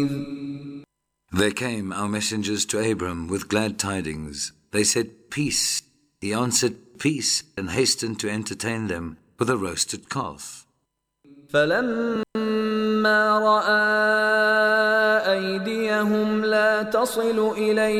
There came our messengers to Abram with glad tidings. They said, "Peace." He answered, "Peace," and hastened to entertain them with a roasted calf. فَلَمَّا رَأَى أَيْدِيَهُمْ لَا تَصِلُ إِلَيْهِ